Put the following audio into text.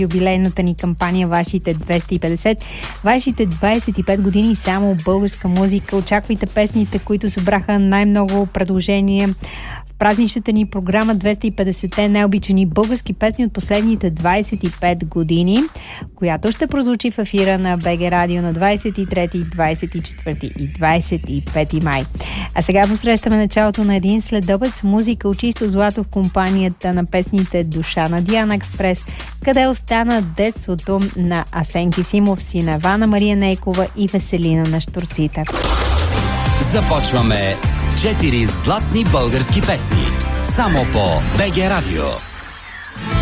юбилейната ни кампания Вашите 250, Вашите 25 години само българска музика. Очаквайте песните, които събраха най-много предложения в празничната ни програма 250-те най-обичани български песни от последните 25 години, която ще прозвучи в ефира на БГ Радио на 23, 24 и 25 май. А сега посрещаме началото на един следобед с музика от чисто злато в компанията на песните Душа на Диана Експрес, къде остана детството на Асен Кисимов, сина Вана Мария Нейкова и Веселина на Щурците. Започваме с 4 златни български песни. Само по БГ Радио.